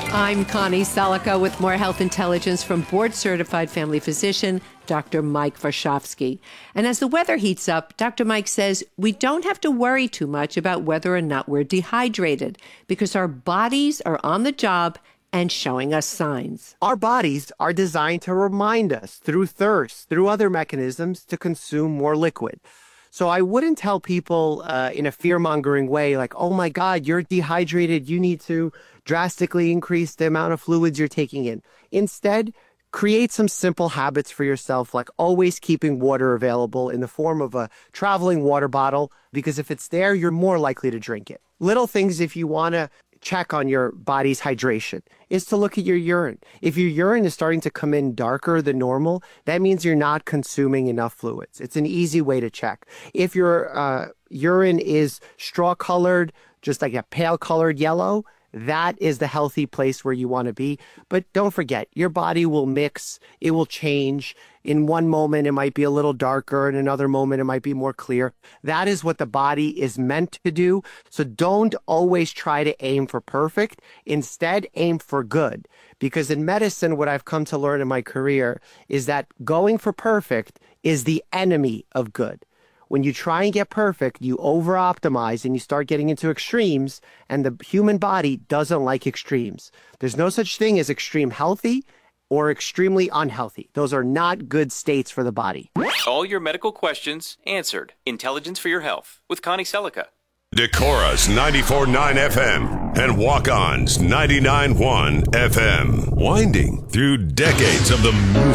I'm Connie Selica with more health intelligence from board-certified family physician, Dr. Mike Varshavsky. And as the weather heats up, Dr. Mike says we don't have to worry too much about whether or not we're dehydrated because our bodies are on the job and showing us signs. Our bodies are designed to remind us through thirst, through other mechanisms, to consume more liquid. So I wouldn't tell people in a fear-mongering way like, oh my God, you're dehydrated. You need to drastically increase the amount of fluids you're taking in. Instead, create some simple habits for yourself, like always keeping water available in the form of a traveling water bottle, because if it's there, you're more likely to drink it. Little things if you want to check on your body's hydration is to look at your urine. If your urine is starting to come in darker than normal, that means you're not consuming enough fluids. It's an easy way to check. If your urine is straw-colored, just like a pale-colored yellow, that is the healthy place where you want to be. But don't forget, your body will mix. It will change. In one moment, it might be a little darker. In another moment, it might be more clear. That is what the body is meant to do. So don't always try to aim for perfect. Instead, aim for good. Because in medicine, what I've come to learn in my career is that going for perfect is the enemy of good. When you try and get perfect, you over-optimize and you start getting into extremes, and the human body doesn't like extremes. There's no such thing as extreme healthy or extremely unhealthy. Those are not good states for the body. All your medical questions answered. Intelligence for Your Health with Connie Selica. Decorah's 94.9 FM and Walk-On's 99.1 FM. Winding through decades of the music.